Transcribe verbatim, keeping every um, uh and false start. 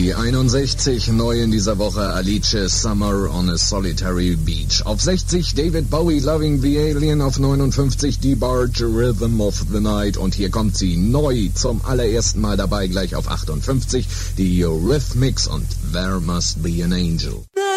Die einundsechzig, neu in dieser Woche, Alice, Summer on a Solitary Beach. Auf sechzig, David Bowie, Loving the Alien. Auf neunundfünfzig, DeBarge, Rhythm of the Night. Und hier kommt sie neu zum allerersten Mal dabei, gleich auf achtundfünfzig, die Eurythmics und There Must Be an Angel.